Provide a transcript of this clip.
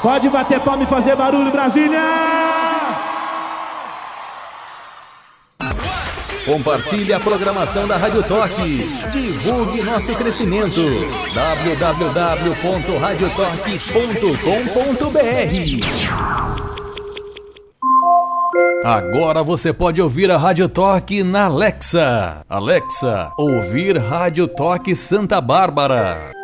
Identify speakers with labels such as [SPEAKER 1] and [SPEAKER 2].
[SPEAKER 1] Pode bater palma e fazer barulho, Brasília!
[SPEAKER 2] Compartilhe a programação da Rádio Toque. Divulgue nosso crescimento. www.radiotoque.com.br. Agora você pode ouvir a Rádio Toque na Alexa. Alexa, ouvir Rádio Toque Santa Bárbara.